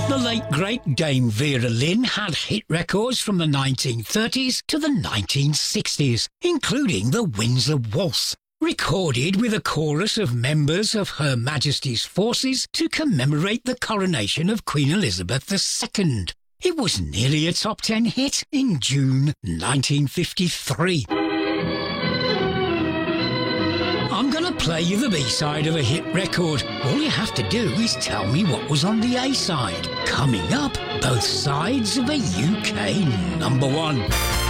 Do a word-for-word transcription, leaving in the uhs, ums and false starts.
The late great Dame Vera Lynn had hit records from the nineteen thirties to the nineteen sixties, including the Windsor Waltz, recorded with a chorus of members of Her Majesty's forces to commemorate the coronation of Queen Elizabeth the Second. It was nearly a top ten hit in June nineteen fifty-three. I'm going to play you the B-side of a hit record. All you have to do is tell me what was on the A-side. Coming up, both sides of a U K number one.